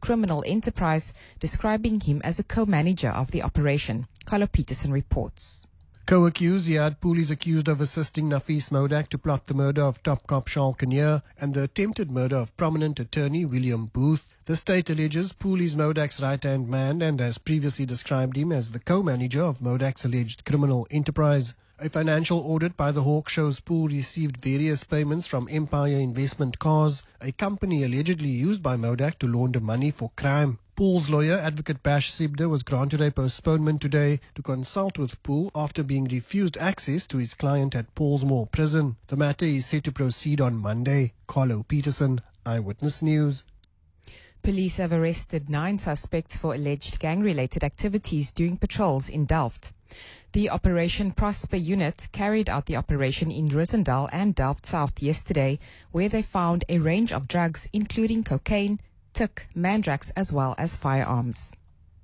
criminal enterprise, describing him as a co-manager of the operation. Carlo Peterson reports. Co-accused Ziad Pool is accused of assisting Nafis Modak to plot the murder of top cop Charles Kinnear and the attempted murder of prominent attorney William Booth. The state alleges Pool is Modak's right-hand man and has previously described him as the co-manager of Modak's alleged criminal enterprise. A financial audit by the Hawk shows Pool received various payments from Empire Investment Cars, a company allegedly used by Modak to launder money for crime. Pool's lawyer, Advocate Bash Sibda, was granted a postponement today to consult with Pool after being refused access to his client at Paulsmoor Prison. The matter is set to proceed on Monday. Carlo Peterson, Eyewitness News. Police have arrested 9 suspects for alleged gang-related activities during patrols in Delft. The Operation Prosper unit carried out the operation in Roosendaal and Delft South yesterday, where they found a range of drugs including cocaine, tik, mandrax, as well as firearms.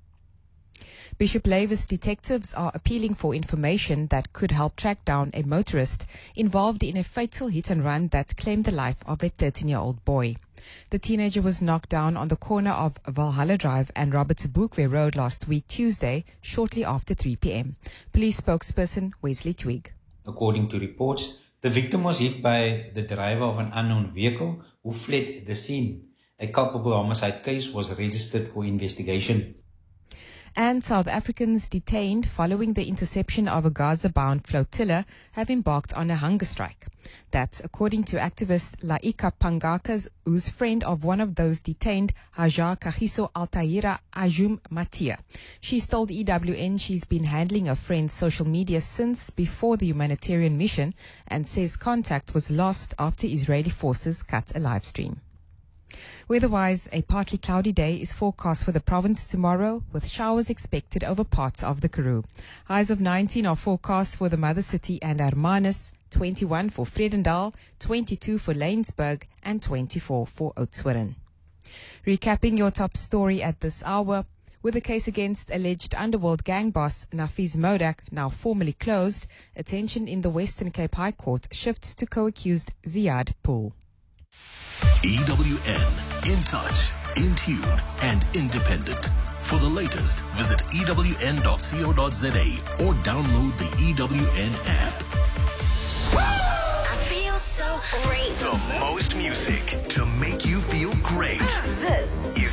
Bishop Lavis detectives are appealing for information that could help track down a motorist involved in a fatal hit-and-run that claimed the life of a 13-year-old boy. The teenager was knocked down on the corner of Valhalla Drive and Robert Sobukwe Road last week, Tuesday, shortly after 3 p.m. Police spokesperson Wesley Twig. According to reports, the victim was hit by the driver of an unknown vehicle who fled the scene. A culpable homicide case was registered for investigation. And South Africans detained following the interception of a Gaza-bound flotilla have embarked on a hunger strike. That's according to activist Laika Pangakas, who's friend of one of those detained, Hajar Kagiso Altaira Ajum Matia. She's told EWN she's been handling her friend's social media since before the humanitarian mission and says contact was lost after Israeli forces cut a live stream. Weather-wise, a partly cloudy day is forecast for the province tomorrow, with showers expected over parts of the Karoo. Highs of 19 are forecast for the mother city and Hermanus, 21 for Vredendal, 22 for Laingsburg, and 24 for Oudtshoorn. Recapping your top story at this hour, with the case against alleged underworld gang boss Nafis Modak now formally closed, attention in the Western Cape High Court shifts to co-accused Ziad Pool. EWN, in touch, in tune, and independent. For the latest, visit ewn.co.za or download the EWN app. I feel so great. The most music to make you feel great. This is